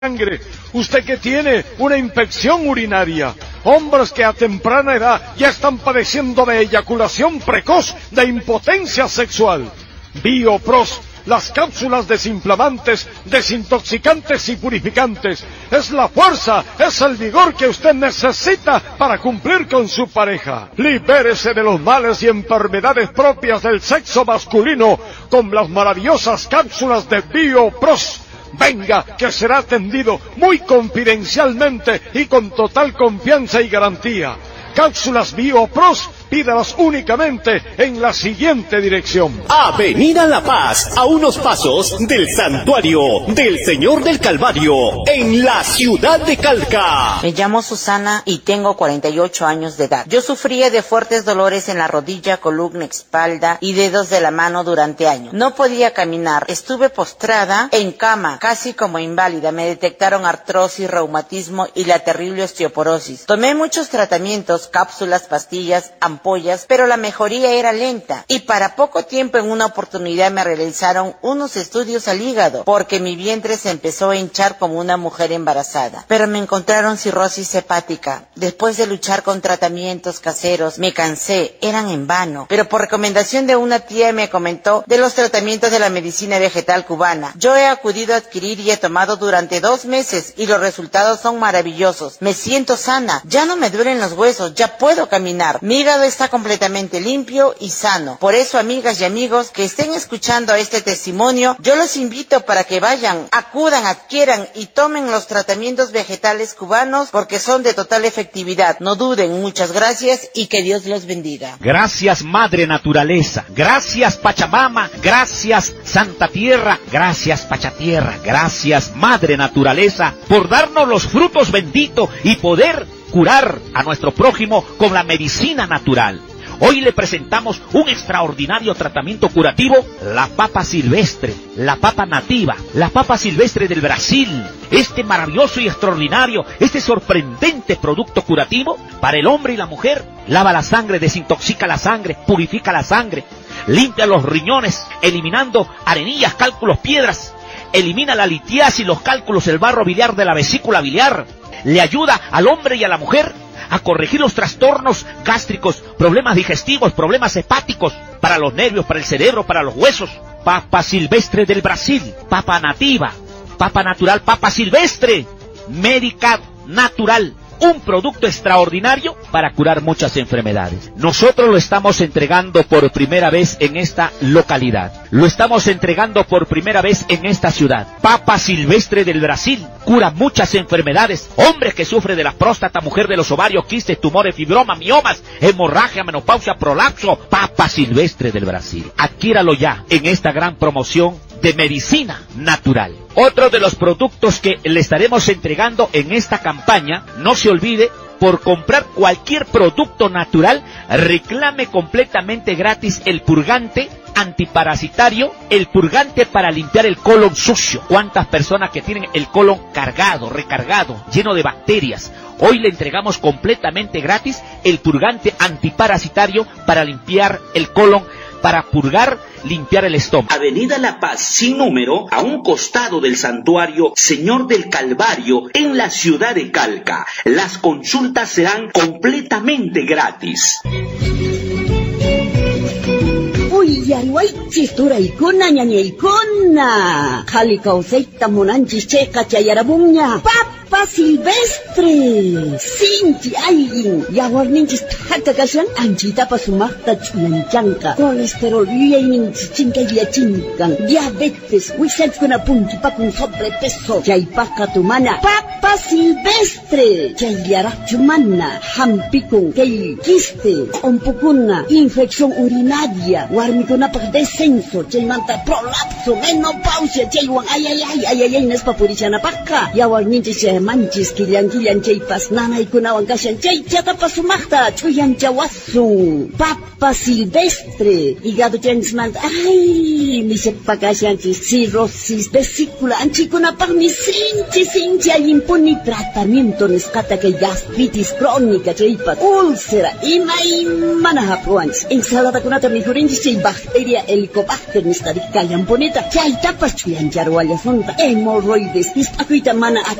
sangre, usted que tiene una infección urinaria, hombres que a temprana edad ya están padeciendo de eyaculación precoz, de impotencia sexual. Biopros, las cápsulas desinflamantes, desintoxicantes y purificantes, es la fuerza, es el vigor que usted necesita para cumplir con su pareja. Libérese de los males y enfermedades propias del sexo masculino con las maravillosas cápsulas de Biopros. Venga, que será atendido muy confidencialmente y con total confianza y garantía. Cápsulas Biopros, pídalas únicamente en la siguiente dirección. Avenida La Paz, a unos pasos del Santuario del Señor del Calvario, en la ciudad de Calca. Me llamo Susana y tengo 48 años de edad. Yo sufría de fuertes dolores en la rodilla, columna, espalda y dedos de la mano durante años. No podía caminar, estuve postrada en cama, casi como inválida. Me detectaron artrosis, reumatismo y la terrible osteoporosis. Tomé muchos tratamientos, cápsulas, pastillas, ampollas, pero la mejoría era lenta y para poco tiempo en una oportunidad me realizaron unos estudios al hígado porque mi vientre se empezó a hinchar como una mujer embarazada, pero me encontraron cirrosis hepática. Después de luchar con tratamientos caseros me cansé, eran en vano, pero por recomendación de una tía me comentó de los tratamientos de la medicina vegetal cubana. Yo he acudido a adquirir y he tomado durante 2 meses y los resultados son maravillosos. Me siento sana, ya no me duelen los huesos, ya puedo caminar, mi hígado está completamente limpio y sano. Por eso, amigas y amigos que estén escuchando este testimonio, yo los invito para que vayan, acudan, adquieran y tomen los tratamientos vegetales cubanos porque son de total efectividad. No duden. Muchas gracias y que Dios los bendiga. Gracias, Madre Naturaleza. Gracias, Pachamama. Gracias, Santa Tierra. Gracias, Pachatierra. Gracias, Madre Naturaleza, por darnos los frutos benditos y poder curar a nuestro prójimo con la medicina natural. Hoy le presentamos un extraordinario tratamiento curativo, la papa silvestre, la papa nativa, la papa silvestre del Brasil. Este maravilloso y extraordinario, este sorprendente producto curativo para el hombre y la mujer. Lava la sangre, desintoxica la sangre, purifica la sangre, limpia los riñones, eliminando arenillas, cálculos, piedras. Elimina la litiasis, los cálculos, el barro biliar de la vesícula biliar. Le ayuda al hombre y a la mujer a corregir los trastornos gástricos, problemas digestivos, problemas hepáticos, para los nervios, para el cerebro, para los huesos. Papa silvestre del Brasil, papa nativa, papa natural, papa silvestre, médica natural. Un producto extraordinario para curar muchas enfermedades. Nosotros lo estamos entregando por primera vez en esta localidad. Lo estamos entregando por primera vez en esta ciudad. Papa silvestre del Brasil. Cura muchas enfermedades. Hombre que sufre de la próstata, mujer de los ovarios, quistes, tumores, fibroma, miomas, hemorragia, menopausia, prolapso. Papa silvestre del Brasil. Adquiéralo ya en esta gran promoción de medicina natural. Otro de los productos que le estaremos entregando en esta campaña, no se olvide, por comprar cualquier producto natural, reclame completamente gratis el purgante antiparasitario, el purgante para limpiar el colon sucio. ¿Cuántas personas que tienen el colon cargado, recargado, lleno de bacterias? Hoy le entregamos completamente gratis el purgante antiparasitario para limpiar el colon, para purgar, limpiar el estómago. Avenida La Paz, sin número, a un costado del Santuario Señor del Calvario, en la ciudad de Calca. Las consultas serán completamente gratis. Uy, yaruay, chistura ikuna, ñaña ikuna. Kalikau seita monanchis checa chayarabumña. Papa silvestre. Sinti ayin. Yawarninchis takakashan anchita pasumakta chuyanchanka. Colesterol yuyainin chichinka yachinkan. Diabetes, wiselkuna punki pakun sobrepeso. Chaypaka tumana. Papa silvestre. Chayarak chumana. Hampikun kay quiste. Ompukuna. Infección urinaria. Warmikunapaq descenso. Chaymanta prolapso. Menopausia. Chaywan ay nespa purishanapaqqa. Yawarninchis manchis killan chaypas nanaykunawan kashan chaychatapas sumaqta chuyanchawasun papa silvestre hígado chanchismanta ay misapa kashanchis cirrosis vesícula anchikunapaqmi sinchi impuni tratamiento nisqata kay gastritis crónica chaypas úlcera imaymana hapruanchis ensaladakunata mijurinchis chay bacteria helicobacter nisqa kallampunita chaytapas chuyancharwallasunta hemorroides hisp'akuyta mana